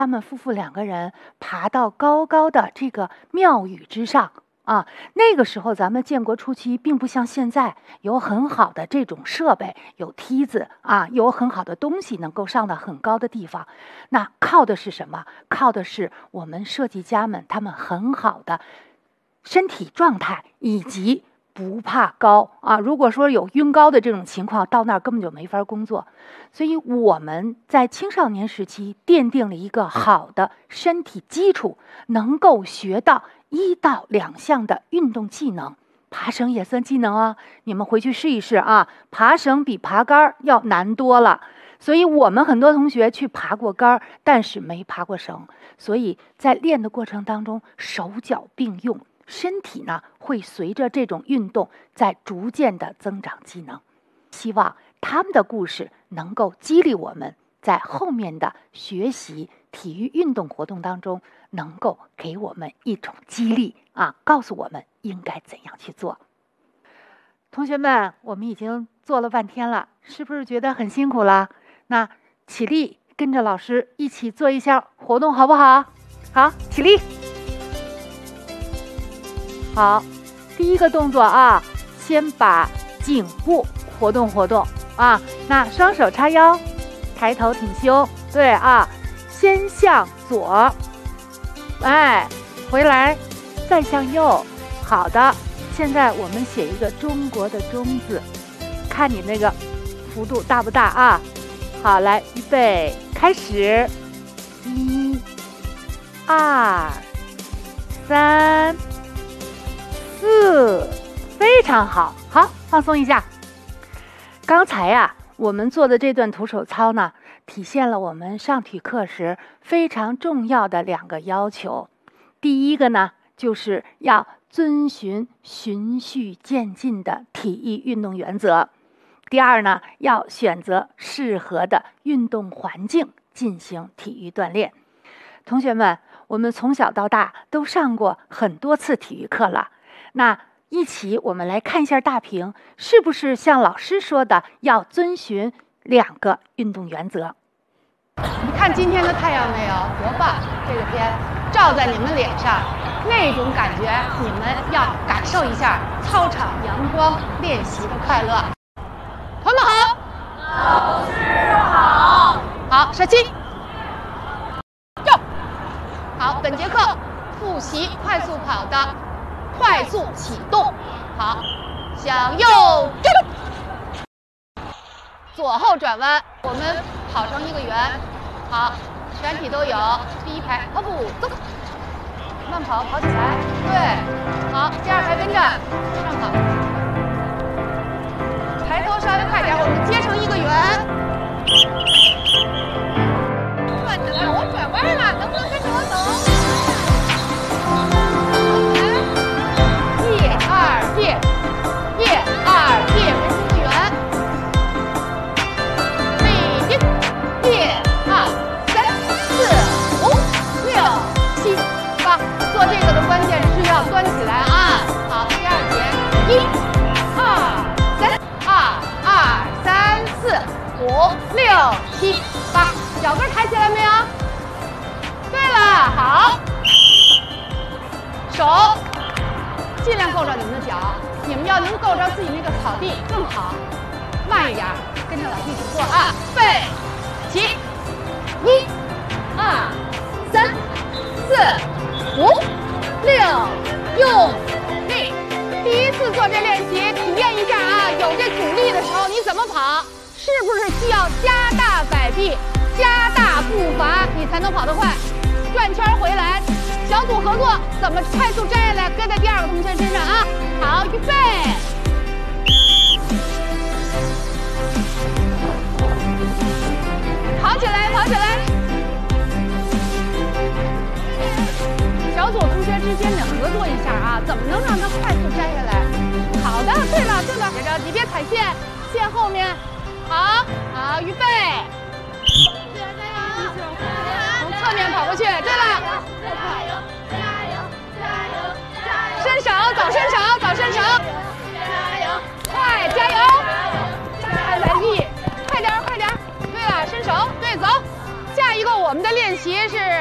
他们夫妇2个人爬到高高的这个庙宇之上啊。那个时候咱们建国初期并不像现在有很好的这种设备，有梯子啊，有很好的东西能够上到很高的地方。那靠的是什么？靠的是我们设计家们他们很好的身体状态以及不怕高啊！如果说有晕高的这种情况，到那儿根本就没法工作。所以我们在青少年时期奠定了一个好的身体基础，能够学到1到2项的运动技能。爬绳也算技能啊，你们回去试一试啊！爬绳比爬杆要难多了。所以我们很多同学去爬过杆，但是没爬过绳。所以在练的过程当中，手脚并用。身体呢会随着这种运动在逐渐的增长技能，希望他们的故事能够激励我们在后面的学习体育运动活动当中能够给我们一种激励啊，告诉我们应该怎样去做。同学们，我们已经做了半天了，是不是觉得很辛苦了？那起立，跟着老师一起做一下活动好不好？好，起立。好，第一个动作啊，先把颈部活动活动啊。那双手叉腰，抬头挺胸，对啊，先向左，哎，回来，再向右。好的，现在我们写一个中国的中字，看你那个幅度大不大啊？好，来，预备，开始，1、2、3、4，非常好，好，放松一下。刚才呀，我们做的这段徒手操呢，体现了我们上体育课时非常重要的2个要求。第一个呢，就是要遵循循序渐进的体育运动原则。第二呢，要选择适合的运动环境进行体育锻炼。同学们，我们从小到大都上过很多次体育课了。那一起我们来看一下大屏，是不是像老师说的要遵循2个运动原则？ 你看今天的太阳没有？多棒！这个天照在你们脸上，那种感觉你们要感受一下操场阳光练习的快乐。同们好， 老师好。 好，射击。go。好，本节课复习快速跑的快速启动。好，向右转，左后转弯，我们跑成一个圆。好，全体都有。第1排跑步走，慢跑跑起来。对，好，第2排跟着，非常好。抬头稍微快点，我们接成一个圆。转起来，我转弯了，能不能跟着我走？1、2、1、1、2、1，围成一个圆。立定，1、2、3、4、5、6、7、8。做这个的关键是要端起来啊！好，第2节，1、2、3、2、3、4、5、6、7、8，脚跟抬起来没有？对了，好，手尽量够着你们的脚，你们要能够着自己那个草地更好。慢一点，跟着老师一起做啊！备，起，1、2、3、4、5、6，用力。第1次做这练习，体验一下啊，有这阻力的时候你怎么跑？是不是需要加大摆臂、加大步伐，你才能跑得快？转圈回来，小组合作，怎么快速摘下来，搁在第2个同学身上啊？好，预备。跑起来，跑起来！小组同学之间的合作一下啊，怎么能让他快速摘下来？好的，对了对了，别着急，别踩线，线后面。好，好，预备。从侧面跑过去。对了，加油，加油，加油，加油！伸手，早伸手，早伸手。加油，快，加油！再来1，快点，快点！对了，伸手，对，走。下一个我我们的练习是